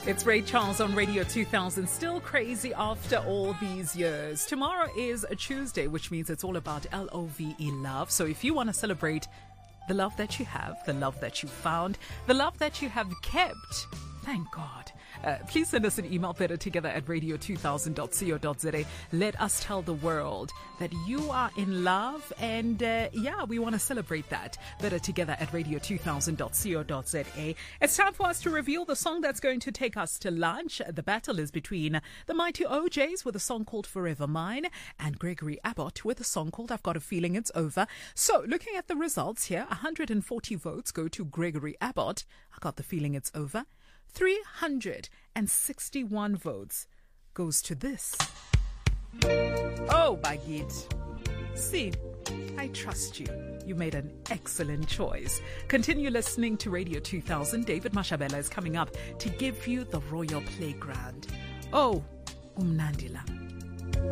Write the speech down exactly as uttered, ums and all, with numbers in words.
It's Ray Charles on Radio two thousand, still crazy after all these years. Tomorrow is a Tuesday, which means it's all about L O V E, love. So if you want to celebrate the love that you have, the love that you found, the love that you have kept, thank God. Uh, please send us an email, better together at radio two thousand dot co dot za. Let us tell the world that you are in love, and uh, yeah, we want to celebrate that. Better together at radio two thousand dot co dot za. It's time for us to reveal the song that's going to take us to lunch. The battle is between the mighty O Js with a song called Forever Mine and Gregory Abbott with a song called I've Got a Feeling It's Over. So looking at the results here, one hundred forty votes go to Gregory Abbott. I Got the Feeling It's Over. three hundred sixty-one votes goes to this. Oh, Bagit. See, I trust you. You made an excellent choice. Continue listening to Radio two thousand. David Mashabela is coming up to give you the Royal Playground. Oh, Umnandila.